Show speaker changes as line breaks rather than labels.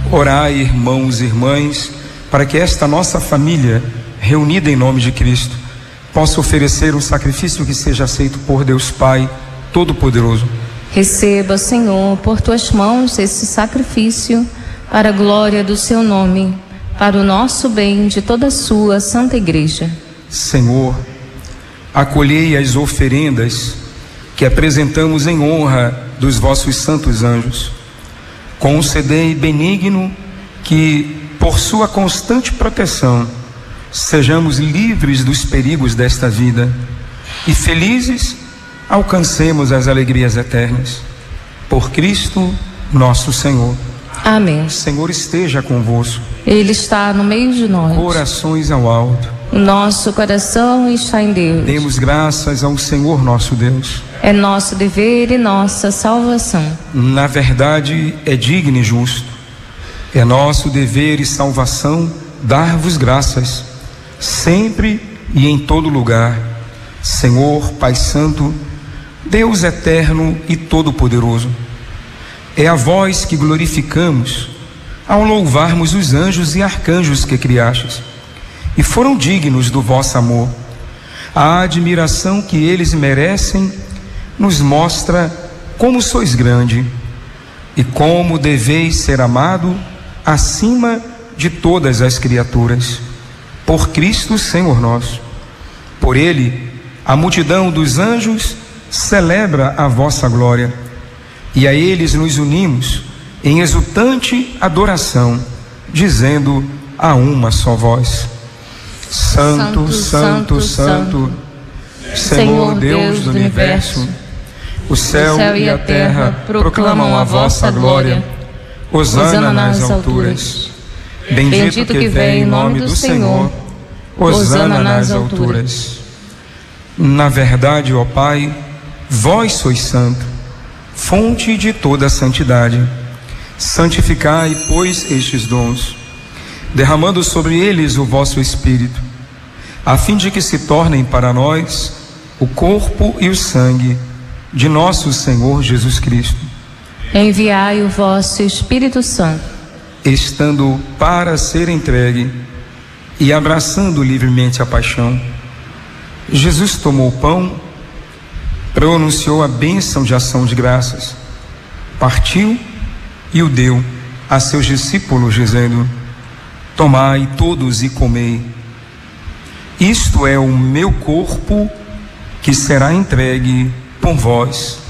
Orai, irmãos e irmãs, para que esta nossa família, reunida em nome de Cristo, possa oferecer um sacrifício que seja aceito por Deus Pai Todo-Poderoso.
Receba, Senhor, por tuas mãos esse sacrifício, para a glória do seu nome, para o nosso bem de toda a sua santa igreja.
Senhor, acolhei as oferendas que apresentamos em honra dos vossos santos anjos. Concedei benigno que, por sua constante proteção, sejamos livres dos perigos desta vida e felizes alcancemos as alegrias eternas. Por Cristo nosso Senhor.
Amém.
O Senhor esteja convosco.
Ele está no meio de nós.
Corações ao alto.
O nosso coração está em Deus.
Demos graças ao Senhor nosso Deus.
É nosso dever e nossa salvação.
Na verdade, é digno e justo. É nosso dever e salvação dar-vos graças, sempre e em todo lugar, Senhor, Pai Santo, Deus eterno e todo-poderoso. É a vós que glorificamos ao louvarmos os anjos e arcanjos que criastes, e foram dignos do vosso amor. A admiração que eles merecem nos mostra como sois grande e como deveis ser amado acima de todas as criaturas. Por Cristo Senhor nosso. Por Ele, a multidão dos anjos celebra a vossa glória, e a eles nos unimos em exultante adoração, dizendo a uma só voz: Santo, Santo, Santo, Senhor Deus do universo, o céu e a terra proclamam a vossa glória. Hosana nas alturas. Bendito que vem em nome do Senhor. Hosana nas alturas. Na verdade, ó Pai, vós sois santo, fonte de toda a santidade. Santificai, pois, estes dons, derramando sobre eles o vosso Espírito, a fim de que se tornem para nós o corpo e o sangue de nosso Senhor Jesus Cristo.
Enviai o vosso Espírito Santo,
estando para ser entregue e abraçando livremente a paixão. Jesus tomou o pão, pronunciou a bênção de ação de graças, partiu e o deu a seus discípulos, dizendo: tomai todos e comei. Isto é o meu corpo que será entregue por vós.